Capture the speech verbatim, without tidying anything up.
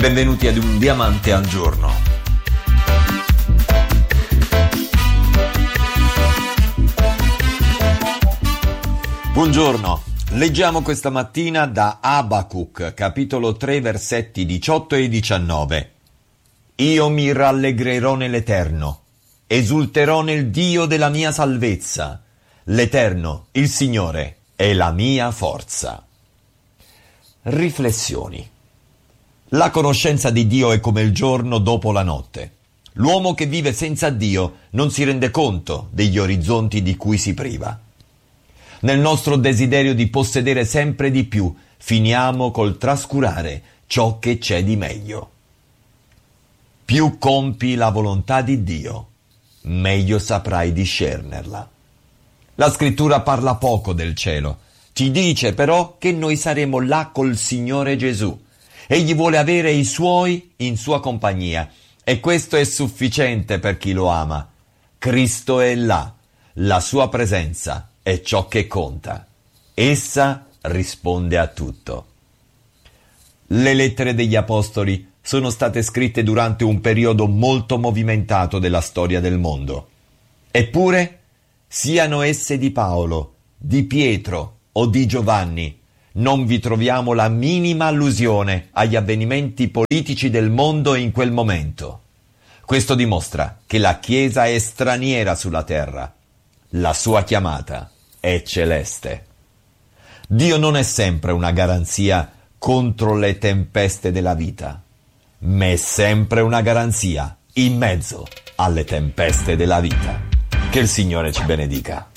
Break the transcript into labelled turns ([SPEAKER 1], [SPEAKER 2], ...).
[SPEAKER 1] Benvenuti ad Un Diamante al Giorno. Buongiorno. Leggiamo questa mattina da Abacuc, capitolo tre, versetti diciotto e diciannove. Io mi rallegrerò nell'Eterno, esulterò nel Dio della mia salvezza. L'Eterno, il Signore, è la mia forza. Riflessioni. La conoscenza di Dio è come il giorno dopo la notte. L'uomo che vive senza Dio non si rende conto degli orizzonti di cui si priva. Nel nostro desiderio di possedere sempre di più, finiamo col trascurare ciò che c'è di meglio. Più compi la volontà di Dio, meglio saprai discernerla. La scrittura parla poco del cielo, ci dice però che noi saremo là col Signore Gesù. Egli vuole avere i suoi in sua compagnia e questo è sufficiente per chi lo ama. Cristo è là, la sua presenza è ciò che conta. Essa risponde a tutto. Le lettere degli Apostoli sono state scritte durante un periodo molto movimentato della storia del mondo. Eppure, siano esse di Paolo, di Pietro o di Giovanni, non vi troviamo la minima allusione agli avvenimenti politici del mondo in quel momento. Questo dimostra che la Chiesa è straniera sulla terra. La sua chiamata è celeste. Dio non è sempre una garanzia contro le tempeste della vita, ma è sempre una garanzia in mezzo alle tempeste della vita. Che il Signore ci benedica.